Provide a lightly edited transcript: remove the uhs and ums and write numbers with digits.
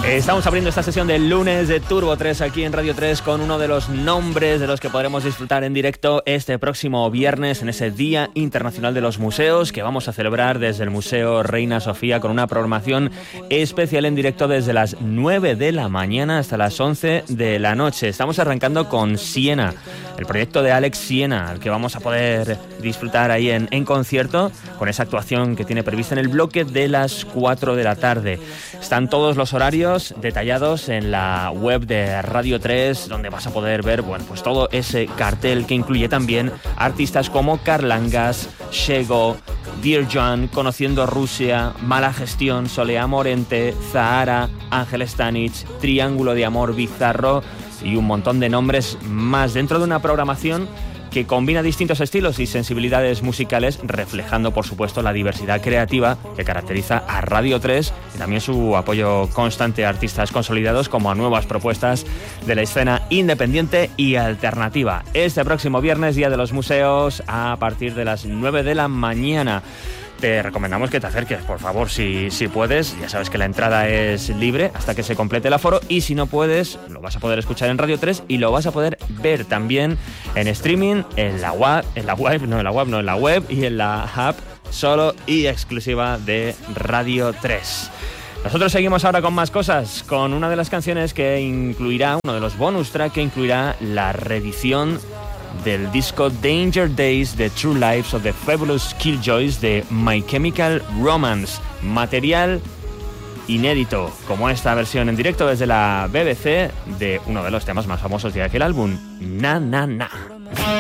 Estamos abriendo esta sesión del lunes de Turbo 3 aquí en Radio 3 con uno de los nombres de los que podremos disfrutar en directo este próximo viernes en ese Día Internacional de los Museos que vamos a celebrar desde el Museo Reina Sofía con una programación especial en directo desde las 9 de la mañana hasta las 11 de la noche. Estamos arrancando con Siena, el proyecto de Alex Siena, al que vamos a poder disfrutar ahí en concierto con esa actuación que tiene prevista en el bloque de las 4 de la tarde. Están todos los horarios detallados en la web de Radio 3, donde vas a poder ver, bueno, pues todo ese cartel que incluye también artistas como Carlangas, Shego, Dear John, Conociendo Rusia, Mala Gestión, Soleá Morente, Zahara, Ángel Stanich, Triángulo de Amor Bizarro y un montón de nombres más dentro de una programación que combina distintos estilos y sensibilidades musicales, reflejando, por supuesto, la diversidad creativa que caracteriza a Radio 3 y también su apoyo constante a artistas consolidados como a nuevas propuestas de la escena independiente y alternativa. Este próximo viernes, Día de los Museos, a partir de las 9 de la mañana. Te recomendamos que te acerques, por favor, si puedes. Ya sabes que la entrada es libre hasta que se complete el aforo, y si no puedes, lo vas a poder escuchar en Radio 3 y lo vas a poder ver también en streaming, en la web y en la app solo y exclusiva de Radio 3. Nosotros seguimos ahora con más cosas, con una de las canciones que incluirá, uno de los bonus track que incluirá la reedición del disco Danger Days, The True Lives of the Fabulous Killjoys de My Chemical Romance. Material inédito, como esta versión en directo desde la BBC de uno de los temas más famosos de aquel álbum, Na Na Na.